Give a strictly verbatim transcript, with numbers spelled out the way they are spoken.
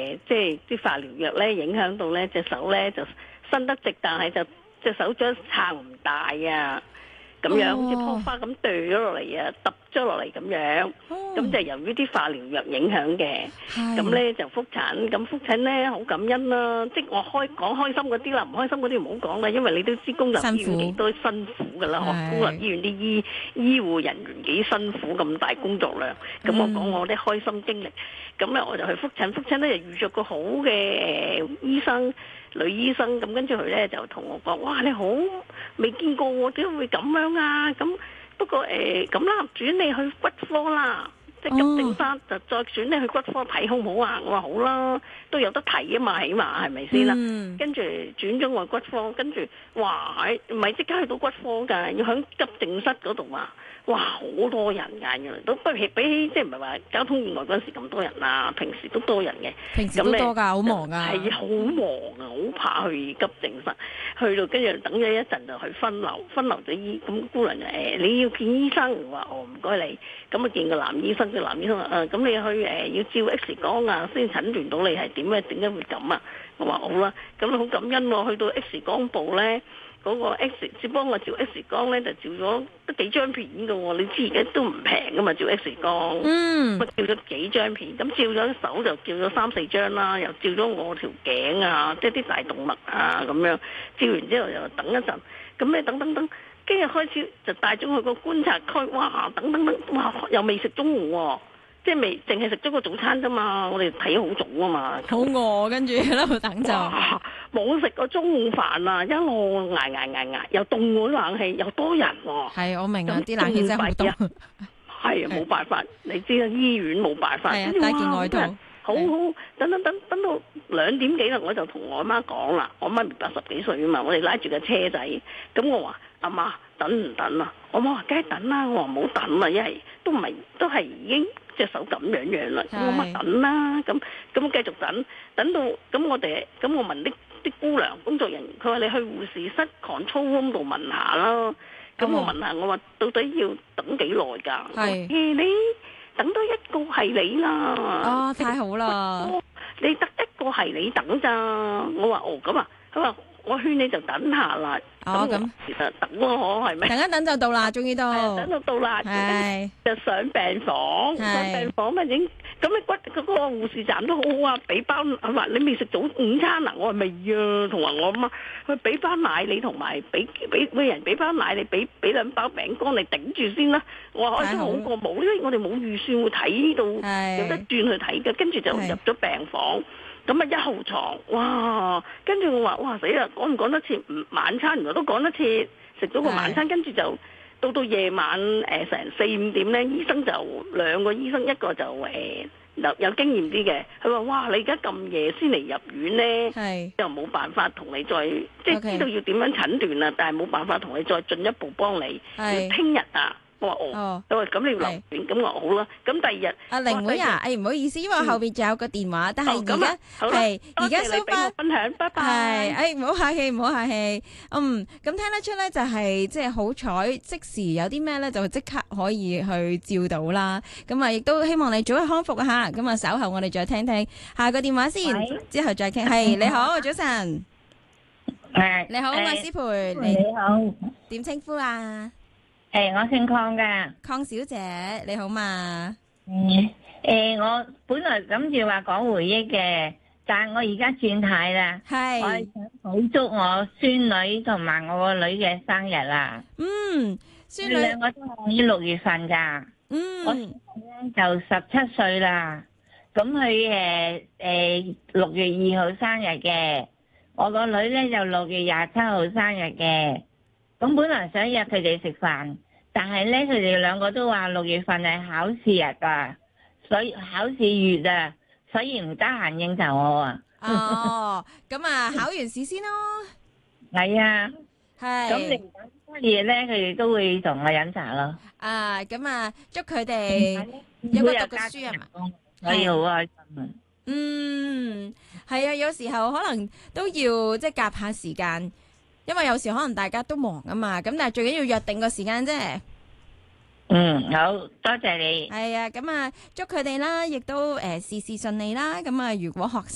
誒即係啲化療藥咧影響到咧隻手咧就伸得直，但係就隻手掌撐唔大啊。咁樣好似樖花咁掉咗落嚟啊，揼咗落嚟咁樣，咁就由於啲化療藥影響嘅，咁咧就復診，咁復診咧好感恩啦，即係我開講開心嗰啲啦，唔開心嗰啲唔好講啦，因為你都知公立醫院幾多辛苦噶啦，學公立醫院啲醫醫護人員幾辛苦，咁大工作量，咁我講我啲開心經歷，咁咧我就去復診，復診咧就遇着個好嘅誒醫生。女醫生咁跟住佢咧就同我講：哇，你好未見過我點會咁樣啊？咁不過誒咁啦，轉你去骨科啦，即係急症室就再轉你去骨科睇好唔好啊？我話好啦，都有得睇啊嘛，起碼係咪先啦？跟住轉咗我骨科，跟住哇，唔係即刻去到骨科㗎，要喺急症室嗰度啊！哇，好多人㗎，原來都不比比起即係唔係話交通意外嗰陣時咁多人啦，平時都多人嘅。 平時都多㗎，好忙㗎。 係好忙啊，好怕去急症室，去到跟住等咗一陣就去分流，分流咗醫咁姑娘就誒你要見醫生，我話哦唔該你，咁啊見個男醫生，個男醫生話誒咁你去誒要照 X 光啊，先診斷到你係點咧，點解會咁啊？我話好啦，咁好感恩喎，去到 X 光部咧。嗰個 X 照幫我照 X 光咧，就照咗得幾張片㗎喎。你知而家都唔平噶嘛，照 X 光。嗯。照咗幾張片，咁照咗手就照咗三四張啦，又照咗我條頸啊，即係啲大動脈啊咁樣。照完之後又等一陣，咁咧等等等，跟住開始就帶咗去個觀察區，哇！等等等，哇！又未食中午喎。即係未，淨係食咗個早餐啫嘛，我哋睇好早啊嘛。 好餓，跟住喺度等就冇食過中午飯啊，一路捱捱捱捱，又凍嗰冷氣，又多人喎。 係，我明啊，啲冷氣真係好凍。 係啊，冇辦法，你知啦，醫院冇辦法。 係啊，帶件外套。 好好，等等等等到兩點幾啦，我就同我媽講啦，我媽咪八十幾歲啊嘛，我哋拉住個車仔，咁我話阿媽等唔等啊？我媽話梗係等啦，我話唔好等啦，因為都唔係都係已經。隻手咁樣樣啦，我乜等啦，咁咁繼續等，等到咁我哋咁我問啲啲姑娘工作人員，佢話你去護士室 control room 度問下啦，咁我問下我話到底要等幾耐㗎？係，誒你等多一個係你啦， 哦太好啦， 你得一個係你等咋？我話哦咁啊，佢話我勸你就等下啦。 哦咁， 其實等咯，係咪？ 等一等就到啦，終於到。 係等到到啦， 係就上病房，上病房咪影。咁你骨嗰個護士站都好好啊，俾包話你未食早午餐啊？我話未啊，同埋我媽佢俾包奶你，同埋俾俾每人俾包奶你，俾俾兩包餅乾你頂住先啦。我話開始好過冇，因為我哋冇預算會睇到有得轉去睇嘅，跟住就入咗病房。咁啊一號床，哇！跟住我話哇死啦，趕唔趕得切晚餐？原來都趕得切，食咗個晚餐，跟住就到到夜晚誒成四五點咧，醫生就兩個醫生，一個就誒有有經驗啲嘅，佢話哇你而家咁夜先嚟入院咧，又冇辦法同你再即係知道要點樣診斷啦，但係冇辦法同你再進一步幫你，要聽日啊。我話哦，佢話咁你要留院，咁我好啦。咁第二日， 阿玲妹啊，誒唔好意思，因為我後邊仲有個電話，但係而家係而家收翻分享，拜拜。 係，誒唔好客氣，唔好客氣。嗯，咁聽得出咧，就係即係好彩，即時有啲咩咧，就即刻可以去照到啦。咁啊，亦都希望你早日康復啊嚇。咁啊，稍後我哋再聽聽下個電話先，之後再傾。係你好，早晨。 誒， 你好，麥思培， 你好， 點稱呼啊？ 誒，我姓鄺噶， 鄺小姐，你好嘛？ 嗯，誒，我本來諗住話講回憶嘅，但係我而家轉態啦， 係， 我係想好祝我孫女同埋我個女嘅生日啦。 嗯，孫女兩個都喺六月份噶， 嗯， 我孫女咧就十七歲啦，咁佢誒誒六月二號生日嘅，我個女咧就六月廿七號生日嘅。咁本來想約佢哋食飯，但係咧佢哋兩個都話六月份係考試日噶，所以考試月啊，所以唔得閒應酬我啊。 哦，咁啊，考完試先咯。 係啊， 係。 咁你乜嘢咧？佢哋都會同我飲茶咯。 啊，咁啊，祝佢哋有冇讀過書啊嘛？ 可以好開心啊。 嗯，係啊，有時候可能都要即係夾下時間。因為有時可能大家都忙啊嘛，咁但係最緊要約定個時間啫。 嗯，好多謝你。 係啊，咁啊，祝佢哋啦，亦都誒事事順利啦。咁啊，如果學